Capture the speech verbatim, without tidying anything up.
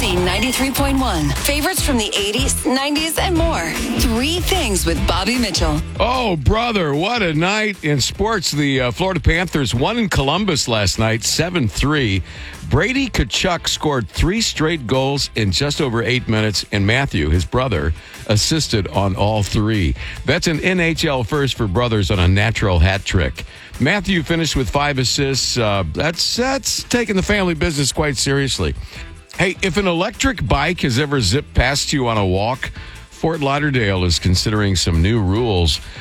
B ninety-three point one. Favorites from the eighties, nineties, and more. Three Things with Bobby Mitchell. Oh, brother, what a night in sports. The uh, Florida Panthers won in Columbus last night, seven three. Brady Tkachuk scored three straight goals in just over eight minutes, and Matthew, his brother, assisted on all three. That's an N H L first for brothers on a natural hat trick. Matthew finished with five assists. Uh, that's, that's taking the family business quite seriously. Hey, if an electric bike has ever zipped past you on a walk, Fort Lauderdale is considering some new rules.